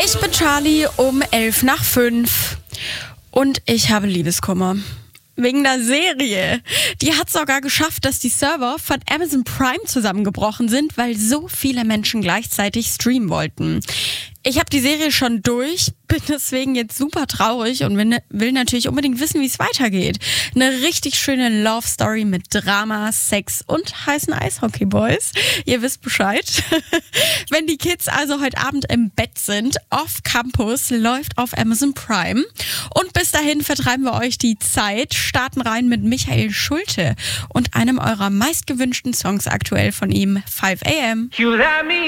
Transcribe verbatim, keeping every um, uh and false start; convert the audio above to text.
Ich bin Charlie um elf nach fünf und ich habe Liebeskummer. Wegen der Serie. Die hat sogar geschafft, dass die Server von Amazon Prime zusammengebrochen sind, weil so viele Menschen gleichzeitig streamen wollten. Ich habe die Serie schon durch, bin deswegen jetzt super traurig und will, will natürlich unbedingt wissen, wie es weitergeht. Eine richtig schöne Love Story mit Drama, Sex und heißen Eishockey-Boys. Ihr wisst Bescheid. Wenn die Kids also heute Abend im Bett sind, Off Campus läuft auf Amazon Prime. Und bis dahin vertreiben wir euch die Zeit, starten rein mit Michael Schulte und einem eurer meistgewünschten Songs aktuell von ihm, five a m.